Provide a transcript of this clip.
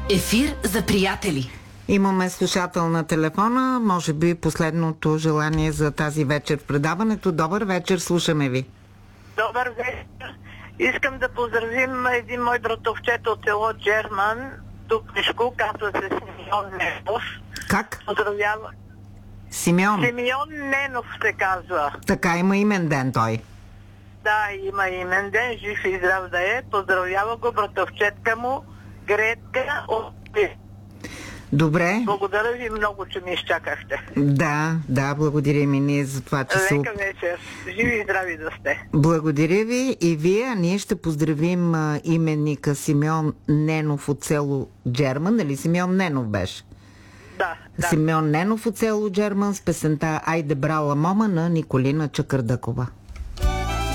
Ефир за приятели. Имаме слушател на телефона, може би последното желание за тази вечер в предаването. Добър вечер, слушаме ви. Добър вечер. Искам да поздравим един мой братовчет от село Джерман, Дупнишко, казва се Симеон Ненов. Как? Поздравява. Симеон. Симеон Ненов се казва. Така, има имен ден той. Да, има имен ден, жив и здрав да е. Поздравява го братовчетка му, Гретка от... Добре. Благодаря ви много, че ми изчакахте. Да, благодарим и ние за това, че Лека вечер. Живи и здрави да сте. Благодаря ви и вие, а ние ще поздравим именника Симеон Ненов от село Джерман. Нали Симеон Ненов беше? Да. Симеон Ненов от село Джерман с песента "Айде брала мома" на Николина Чакърдъкова.